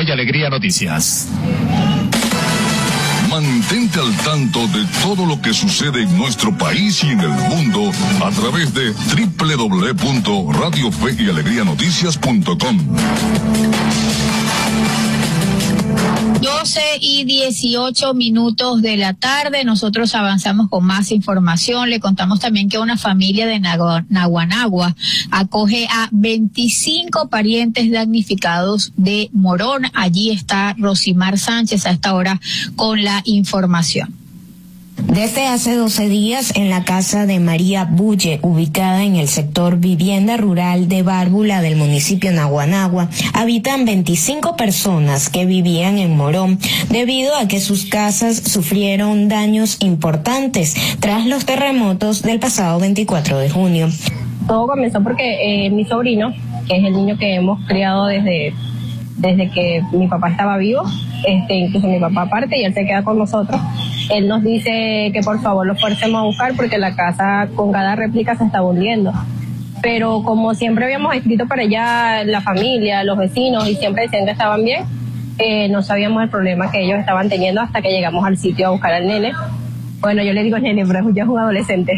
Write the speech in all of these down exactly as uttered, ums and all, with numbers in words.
y Alegría Noticias. Mantente al tanto de todo lo que sucede en nuestro país y en el mundo a través de doble u doble u doble u punto radio fe y alegría noticias punto com. doce y dieciocho minutos de la tarde, nosotros avanzamos con más información. Le contamos también que una familia de Naguanagua acoge a veinticinco parientes damnificados de Morón. Allí está Rosimar Sánchez a esta hora con la información. Desde hace doce días, en la casa de María Bulle, ubicada en el sector vivienda rural de Bárbula del municipio Naguanagua, habitan veinticinco personas que vivían en Morón, debido a que sus casas sufrieron daños importantes tras los terremotos del pasado veinticuatro de junio. Todo comenzó porque eh, mi sobrino, que es el niño que hemos criado desde, desde que mi papá estaba vivo, este, incluso mi papá aparte, y él se queda con nosotros. Él nos dice que por favor lo fuercemos a buscar porque la casa con cada réplica se está hundiendo. Pero como siempre habíamos escrito para allá la familia, los vecinos, y siempre decían que estaban bien, eh, no sabíamos el problema que ellos estaban teniendo hasta que llegamos al sitio a buscar al nene. Bueno, yo le digo nene, pero ya es un adolescente.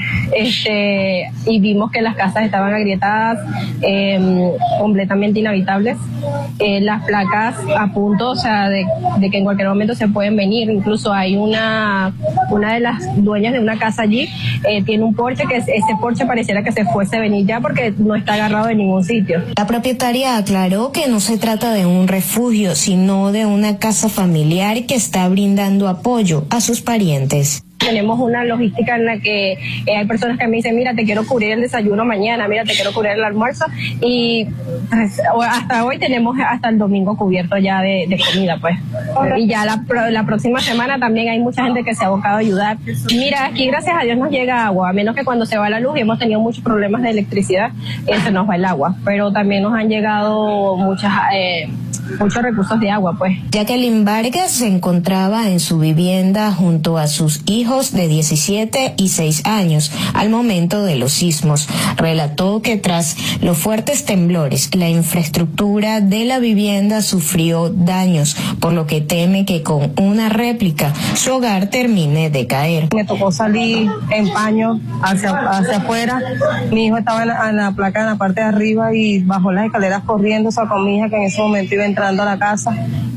Este, y vimos que las casas estaban agrietadas, eh, completamente inhabitables. Eh, las placas a punto, o sea, de, de que en cualquier momento se pueden venir. Incluso hay una, una de las dueñas de una casa allí, eh, tiene un porche que ese porche pareciera que se fuese a venir ya porque no está agarrado en ningún sitio. La propietaria aclaró que no se trata de un refugio, sino de una casa familiar que está brindando apoyo a sus parientes. Tenemos una logística en la que eh, hay personas que me dicen, mira, te quiero cubrir el desayuno mañana, mira, te quiero cubrir el almuerzo, y pues, hasta hoy tenemos hasta el domingo cubierto ya de, de comida, pues. Y ya la, la próxima semana también hay mucha gente que se ha abocado a ayudar. Mira, aquí gracias a Dios nos llega agua, a menos que cuando se va la luz, y hemos tenido muchos problemas de electricidad, eh, se nos va el agua, pero también nos han llegado muchas... Eh, muchos recursos de agua, pues. Jacqueline Vargas se encontraba en su vivienda junto a sus hijos de diecisiete y seis años al momento de los sismos. Relató que tras los fuertes temblores, la infraestructura de la vivienda sufrió daños, por lo que teme que con una réplica su hogar termine de caer. Me tocó salir en paño hacia, hacia afuera. Mi hijo estaba en la, en la placa en la parte de arriba y bajó las escaleras corriendo, sacó a mi hija que en ese momento iba entrando a la casa,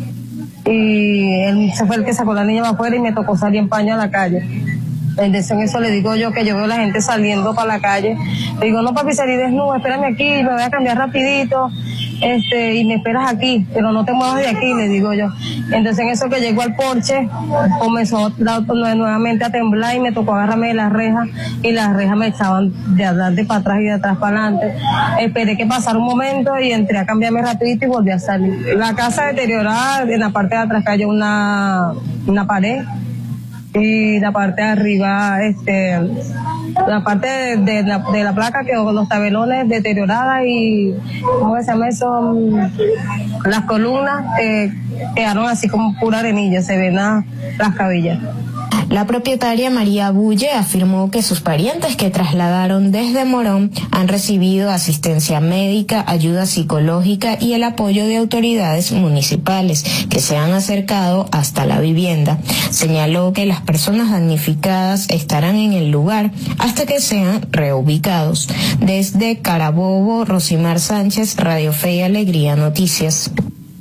y él se fue el que sacó a la niña para afuera y me tocó salir en paño a la calle. Entonces en eso le digo yo que yo veo a la gente saliendo para la calle, le digo, no papi, salí desnudo, espérame aquí, me voy a cambiar rapidito, este, y me esperas aquí, pero no te muevas de aquí, le digo yo. Entonces en eso que llegó al porche, comenzó nuevamente a temblar y me tocó agarrarme de las rejas, y las rejas me echaban de adelante para atrás y de atrás para adelante. Esperé que pasara un momento y entré a cambiarme rapidito y volví a salir. La casa deteriorada, en la parte de atrás cayó una, una pared, y la parte de arriba, este, la parte de, de, la, de la placa quedó con los tabelones deterioradas, y ¿cómo se llama eso? Las columnas eh, quedaron así como pura arenilla, se ven las, las cabillas. La propietaria María Bulle afirmó que sus parientes que trasladaron desde Morón han recibido asistencia médica, ayuda psicológica y el apoyo de autoridades municipales que se han acercado hasta la vivienda. Señaló que las personas damnificadas estarán en el lugar hasta que sean reubicados. Desde Carabobo, Rosimar Sánchez, Radio Fe y Alegría Noticias.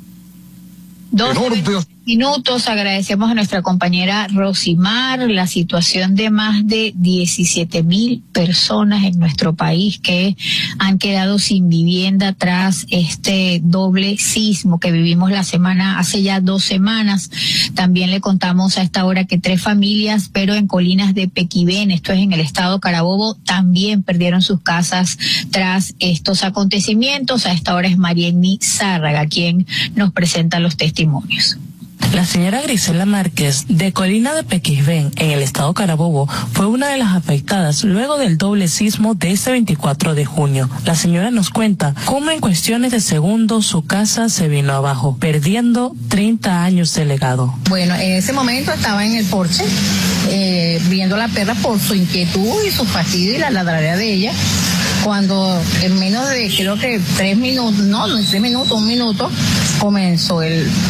Dos minutos, agradecemos a nuestra compañera Rosimar. La situación de más de diecisiete mil personas en nuestro país que han quedado sin vivienda tras este doble sismo que vivimos la semana, hace ya dos semanas. También le contamos a esta hora que tres familias, pero en Colinas de Pequibén, esto es en el estado Carabobo, también perdieron sus casas tras estos acontecimientos. A esta hora es Marieni Zárraga quien nos presenta los testimonios. La señora Grisela Márquez, de Colina de Pequibén, en el estado Carabobo, fue una de las afectadas luego del doble sismo de este veinticuatro de junio. La señora nos cuenta cómo en cuestiones de segundos su casa se vino abajo, perdiendo treinta años de legado. Bueno, en ese momento estaba en el porche, eh, viendo a la perra por su inquietud y su fastidio y la ladradera de ella, cuando en menos de, creo que tres minutos, no, no tres minutos, un minuto, comenzó el